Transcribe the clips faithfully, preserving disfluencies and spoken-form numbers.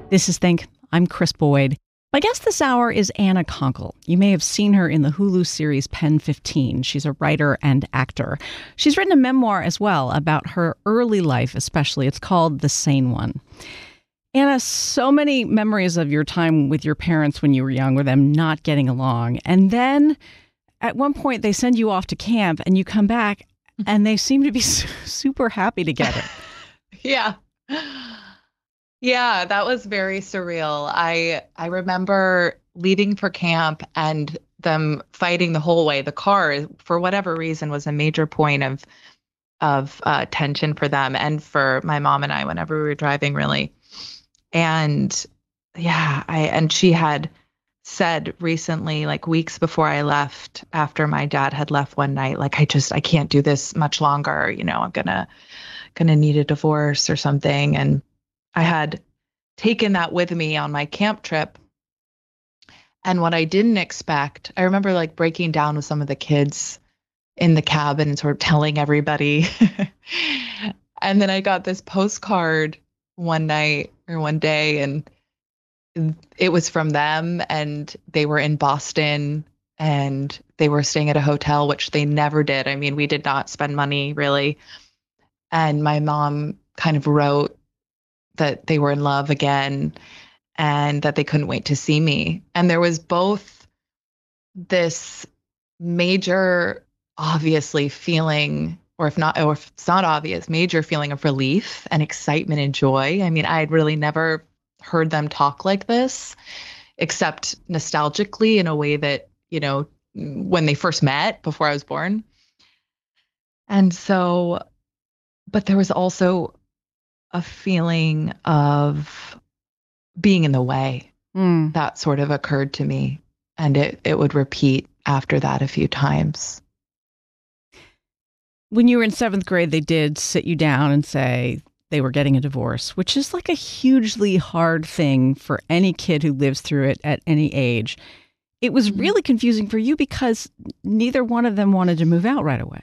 This is Think. I'm Chris Boyd. My guest this hour is Anna Konkle. You may have seen her in the Hulu series Pen fifteen. She's a writer and actor. She's written a memoir as well about her early life, especially. It's called The Sane One. Anna, so many memories of your time with your parents when you were young, with them not getting along. And then at one point they send you off to camp and you come back and they seem to be su- super happy together. Yeah. Yeah, that was very surreal. I I remember leaving for camp and them fighting the whole way. The car, for whatever reason, was a major point of of uh, tension for them and for my mom and I whenever we were driving, really. And yeah, I and she had said recently, like weeks before I left, after my dad had left one night, like I just I can't do this much longer. You know, I'm gonna gonna need a divorce or something. And I had taken that with me on my camp trip. And what I didn't expect, I remember like breaking down with some of the kids in the cabin and sort of telling everybody. And then I got this postcard one night or one day, and it was from them, and they were in Boston and they were staying at a hotel, which they never did. I mean, we did not spend money really. And my mom kind of wrote that they were in love again and that they couldn't wait to see me. And there was both this major, obviously feeling, or if not, or if it's not obvious, major feeling of relief and excitement and joy. I mean, I had really never heard them talk like this, except nostalgically in a way that, you know, when they first met before I was born. And so, but there was also a feeling of being in the way Mm. that sort of occurred to me. And it, it would repeat after that a few times. When you were in seventh grade, they did sit you down and say they were getting a divorce, which is like a hugely hard thing for any kid who lives through it at any age. It was Mm-hmm. really confusing for you because neither one of them wanted to move out right away.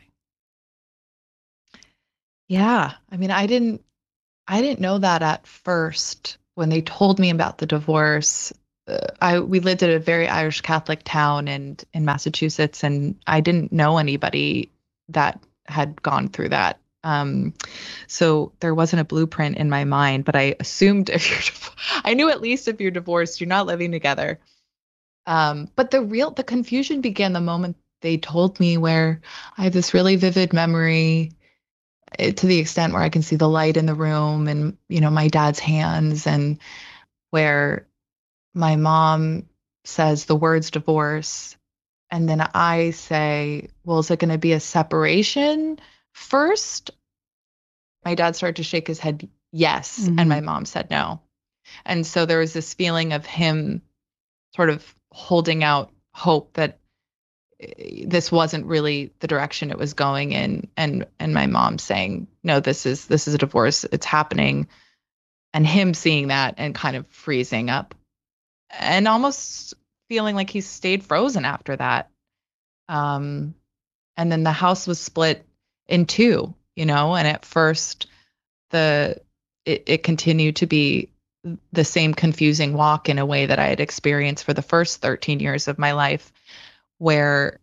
Yeah. I mean, I didn't I didn't know that at first when they told me about the divorce. Uh, I we lived in a very Irish Catholic town and in Massachusetts, and I didn't know anybody that had gone through that. Um, so there wasn't a blueprint in my mind, but I assumed if you're, div- I knew at least if you're divorced, you're not living together. Um, but the real the confusion began the moment they told me, where I have this really vivid memory, it, to the extent where I can see the light in the room and, you know, my dad's hands, and where my mom says the words divorce. And then I say, well, is it going to be a separation first? My dad started to shake his head, yes. Mhm. And my mom said no. And so there was this feeling of him sort of holding out hope that eh, this wasn't really the direction it was going in, and and my mom saying, no, this is this is a divorce, it's happening, and him seeing that and kind of freezing up and almost feeling like he stayed frozen after that. um and then the house was split in two, you know, and at first the it, it continued to be the same confusing walk in a way that I had experienced for the first thirteen years of my life, where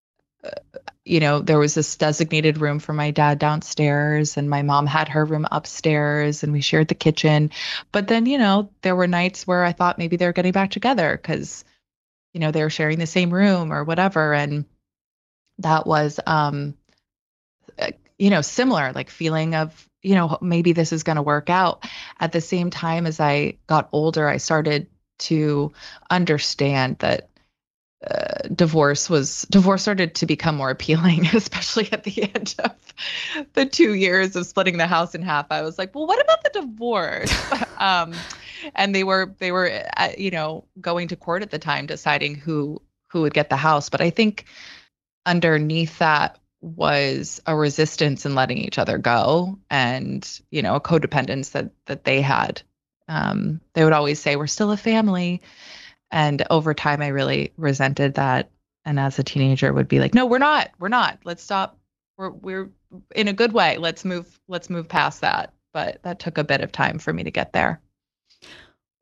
you know, there was this designated room for my dad downstairs, and my mom had her room upstairs, and we shared the kitchen. But then, you know, there were nights where I thought maybe they were getting back together because, you know, they were sharing the same room or whatever. And that was, um, uh, you know, similar, like feeling of, you know, maybe this is going to work out. At the same time, as I got older, I started to understand that uh, divorce was divorce started to become more appealing, especially at the end of the two years of splitting the house in half. I was like, well, what about the divorce? um, and they were they were uh, you know, going to court at the time, deciding who who would get the house. But I think underneath that was a resistance in letting each other go, and, you know, a codependence that that they had. Um, they would always say, we're still a family. And over time, I really resented that. And as a teenager would be like, no, we're not, we're not, let's stop. We're, we're in a good way. Let's move, let's move past that. But that took a bit of time for me to get there.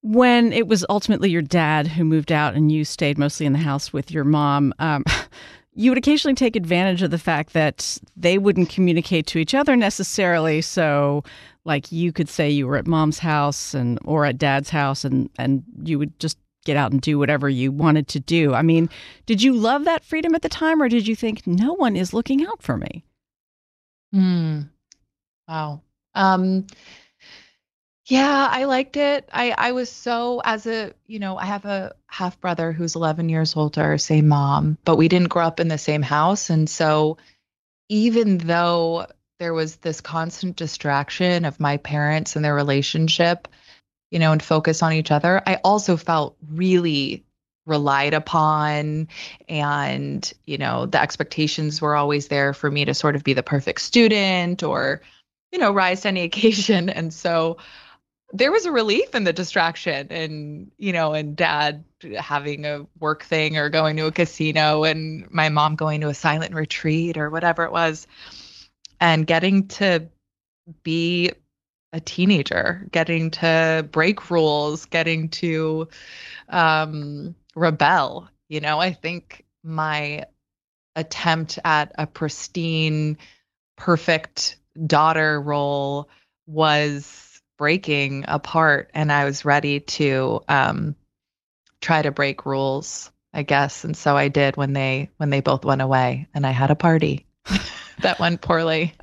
When it was ultimately your dad who moved out and you stayed mostly in the house with your mom, um, you would occasionally take advantage of the fact that they wouldn't communicate to each other necessarily. So, like, you could say you were at mom's house and or at dad's house, and and you would just get out and do whatever you wanted to do. I mean, did you love that freedom at the time, or did you think no one is looking out for me? Hmm. Wow. Um, yeah, I liked it. I I was so as a, you know, I have a half brother who's eleven years older, same mom, but we didn't grow up in the same house. And so even though there was this constant distraction of my parents and their relationship, you know, and focus on each other, I also felt really relied upon. And, you know, the expectations were always there for me to sort of be the perfect student or, you know, rise to any occasion. And so there was a relief in the distraction and, you know, and dad having a work thing or going to a casino and my mom going to a silent retreat or whatever it was, and getting to be a teenager, getting to break rules, getting to um, rebel. You know, I think my attempt at a pristine, perfect daughter role was breaking apart, and I was ready to um, try to break rules, I guess. And so I did when they when they both went away, and I had a party that went poorly.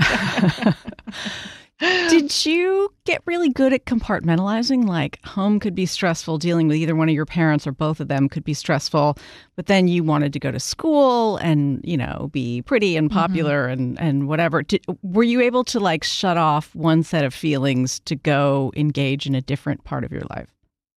Did you get really good at compartmentalizing? Like, home could be stressful, dealing with either one of your parents or both of them could be stressful, but then you wanted to go to school and, you know, be pretty and hmm popular and, and whatever. Did, were you able to like shut off one set of feelings to go engage in a different part of your life?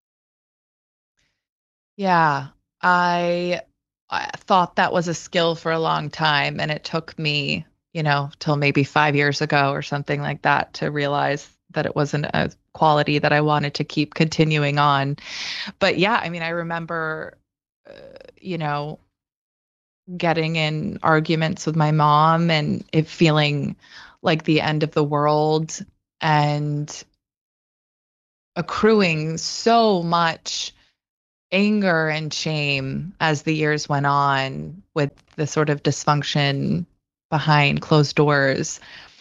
Yeah, I, I thought that was a skill for a long time, and it took me, you know, till maybe five years ago or something like that to realize that it wasn't a quality that I wanted to keep continuing on. But yeah, I mean, I remember, uh, you know, getting in arguments with my mom and it feeling like the end of the world and accruing so much anger and shame as the years went on with the sort of dysfunction behind closed doors.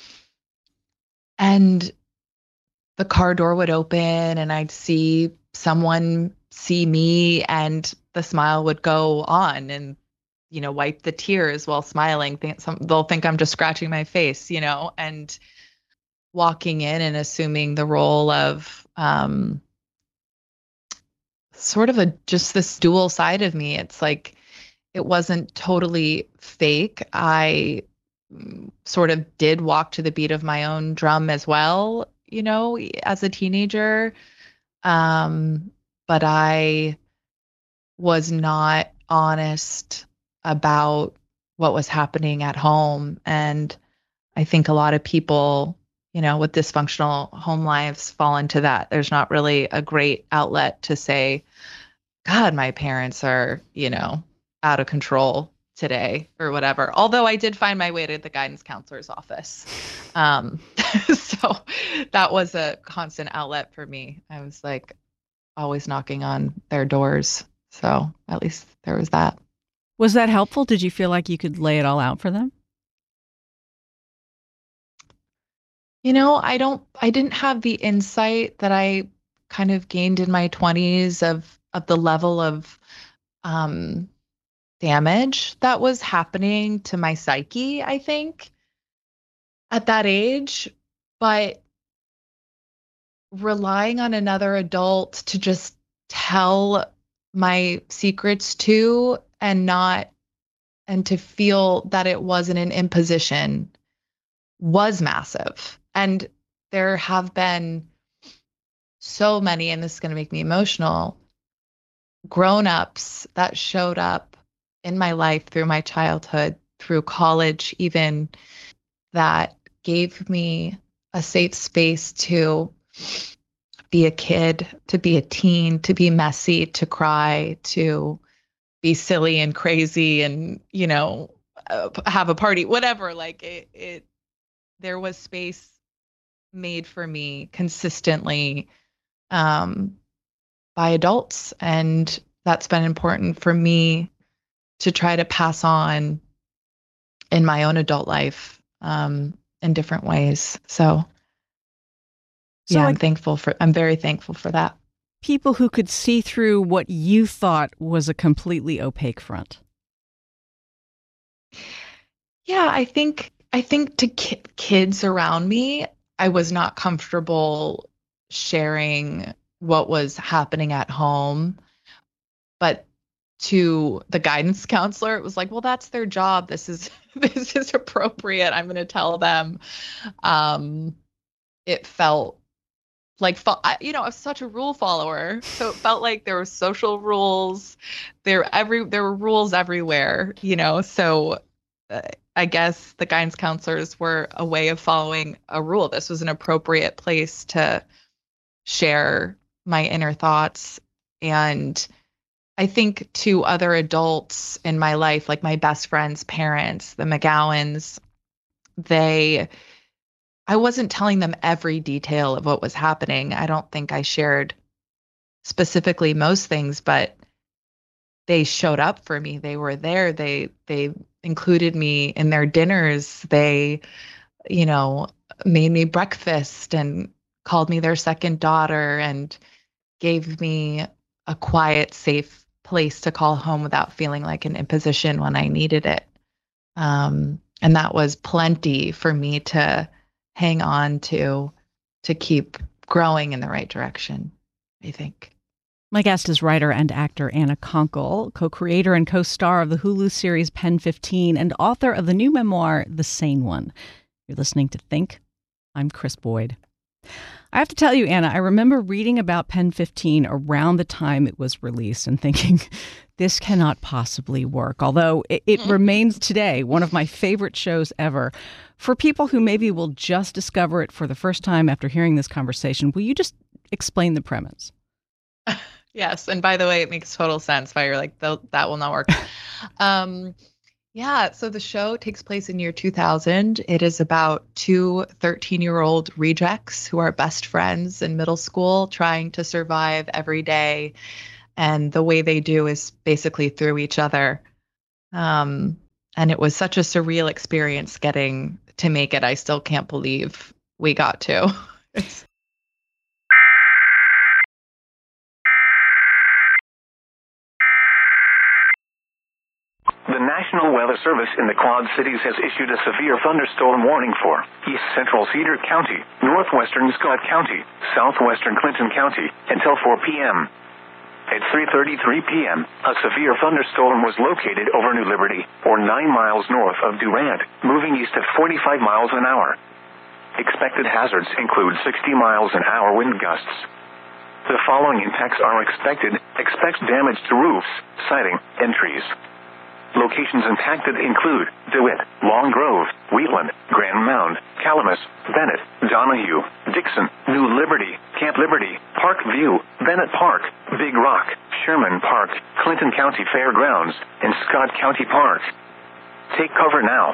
And the car door would open and I'd see someone see me and the smile would go on and, you know, wipe the tears while smiling. Think some, they'll think I'm just scratching my face, you know, and walking in and assuming the role of um, sort of a just this dual side of me. It's like it wasn't totally fake. I mm, sort of did walk to the beat of my own drum as well, you know, as a teenager. Um, but I was not honest about what was happening at home. And I think a lot of people, you know, with dysfunctional home lives fall into that. There's not really a great outlet to say, God, my parents are, you know, out of control today or whatever. Although I did find my way to the guidance counselor's office. Um, so that was a constant outlet for me. I was like always knocking on their doors. So at least there was that. Was that helpful? Did you feel like you could lay it all out for them? You know, I don't, I didn't have the insight that I kind of gained in my twenties of of the level of um damage that was happening to my psyche, I think, at that age. But relying on another adult to just tell my secrets to and not, and to feel that it wasn't an imposition was massive. And there have been so many, and this is going to make me emotional, grown-ups that showed up in my life through my childhood, through college, even, that gave me a safe space to be a kid, to be a teen, to be messy, to cry, to be silly and crazy and, you know, uh, have a party, whatever. Like it, it, there was space made for me consistently, um, by adults. And that's been important for me to try to pass on in my own adult life um, in different ways. So, So yeah, like I'm thankful for, I'm very thankful for that. people who could see through what you thought was a completely opaque front. Yeah, I think, I think to ki- kids around me, I was not comfortable sharing what was happening at home. But to the guidance counselor, it was like, well, that's their job. This is this is appropriate. I'm going to tell them. Um, it felt like fo- I- you know, I was such a rule follower, so it felt like there were social rules. There every there were rules everywhere. You know, so uh, I guess the guidance counselors were a way of following a rule. This was an appropriate place to share my inner thoughts. And I think to other adults in my life, like my best friend's parents, the McGowans, they, I wasn't telling them every detail of what was happening. I don't think I shared specifically most things, but they showed up for me. They were there. They, they included me in their dinners. They, you know, made me breakfast and called me their second daughter and gave me a quiet, safe place to call home without feeling like an imposition when I needed it. Um, and that was plenty for me to hang on to, to keep growing in the right direction, I think. My guest is writer and actor Anna Konkle, co-creator and co-star of the Hulu series Pen fifteen and author of the new memoir, The Sane One. You're listening to Think. I'm Kris Boyd. I have to tell you, Anna, I remember reading about Pen fifteen around the time it was released and thinking, this cannot possibly work, although it, it remains today one of my favorite shows ever. For people who maybe will just discover it for the first time after hearing this conversation, will you just explain the premise? Yes. And by the way, it makes total sense why you're like, that will not work. um, Yeah, so the show takes place in year two thousand. It is about two thirteen-year-old rejects who are best friends in middle school trying to survive every day. And the way they do is basically through each other. Um, and it was such a surreal experience getting to make it. I still can't believe we got to. It's The National Weather Service in the Quad Cities has issued a severe thunderstorm warning for East Central Cedar County, Northwestern Scott County, Southwestern Clinton County until four p.m. At three thirty-three p.m., a severe thunderstorm was located over New Liberty, or nine miles north of Durant, moving east at forty-five miles an hour. Expected hazards include sixty miles an hour wind gusts. The following impacts are expected. Expect damage to roofs, siding, and trees. Locations impacted include DeWitt, Long Grove, Wheatland, Grand Mound, Calamus, Bennett, Donahue, Dixon, New Liberty, Camp Liberty, Park View, Bennett Park, Big Rock, Sherman Park, Clinton County Fairgrounds, and Scott County Park. Take cover now.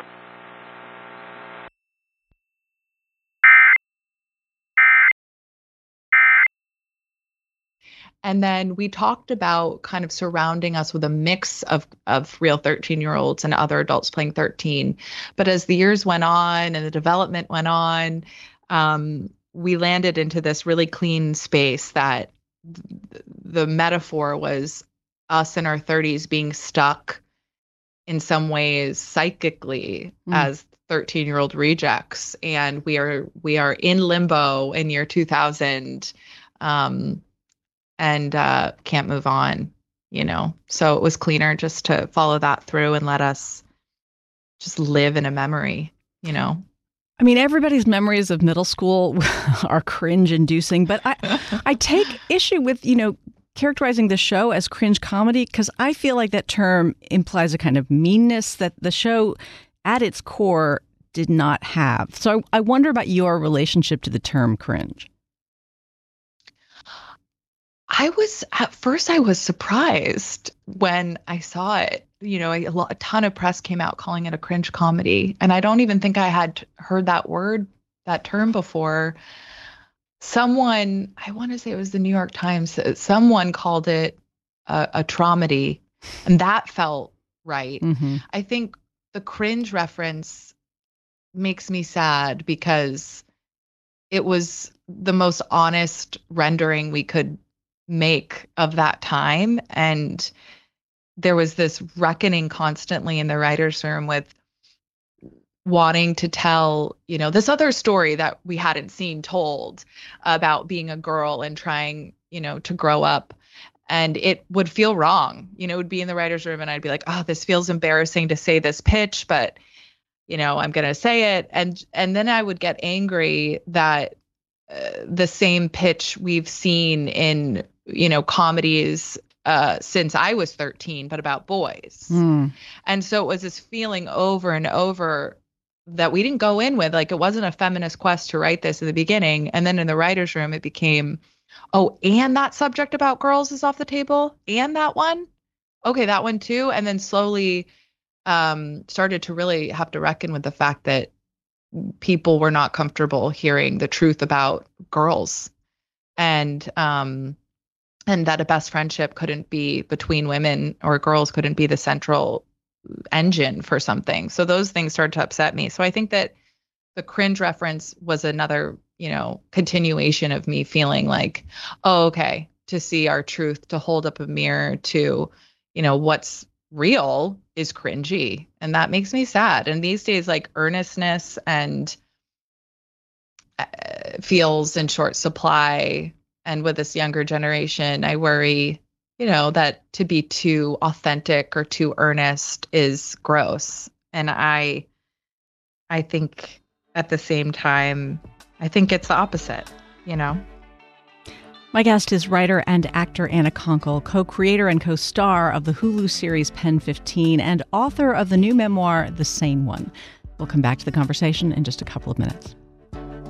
And then we talked about kind of surrounding us with a mix of, of real thirteen-year-olds and other adults playing thirteen. But as the years went on and the development went on, um, we landed into this really clean space that th- the metaphor was us in our thirties being stuck in some ways psychically Mm. as thirteen-year-old rejects. And we are we are in limbo in year two thousand. Um, and uh, can't move on, you know? So it was cleaner just to follow that through and let us just live in a memory, you know? I mean, everybody's memories of middle school are cringe-inducing, but I, I take issue with, you know, characterizing the show as cringe comedy because I feel like that term implies a kind of meanness that the show at its core did not have. So I wonder about your relationship to the term cringe. I was, at first, I was surprised when I saw it. You know, a, lo- a ton of press came out calling it a cringe comedy. And I don't even think I had heard that word, that term before. someone, I want to say it was the New York Times, someone called it a, a traumedy, and that felt right. Mm-hmm. I think the cringe reference makes me sad because it was the most honest rendering we could make of that time. And there was this reckoning constantly in the writer's room with wanting to tell, you know, this other story that we hadn't seen told about being a girl and trying, you know, to grow up. And it would feel wrong. You know, it would be in the writer's room and I'd be like, oh, this feels embarrassing to say this pitch, but, you know, I'm going to say it. And, and then I would get angry that uh, the same pitch we've seen in, you know, comedies uh, since I was thirteen, but about boys. Mm. And so it was this feeling over and over that we didn't go in with. Like, it wasn't a feminist quest to write this in the beginning. And then in the writer's room, it became, oh, and that subject about girls is off the table? And that one? Okay, that one too. And then slowly um, started to really have to reckon with the fact that people were not comfortable hearing the truth about girls. And um, and that a best friendship couldn't be between women, or girls couldn't be the central engine for something. So those things started to upset me. So I think that the cringe reference was another, you know, continuation of me feeling like, oh, okay, to see our truth, to hold up a mirror to, you know, what's real is cringy. And that makes me sad. And these days, like, earnestness and uh, feels in short supply. And with this younger generation, I worry, you know, that to be too authentic or too earnest is gross. And I, I think at the same time, I think it's the opposite, you know? My guest is writer and actor Anna Konkle, co-creator and co-star of the Hulu series Pen fifteen, and author of the new memoir, The Sane One. We'll come back to the conversation in just a couple of minutes.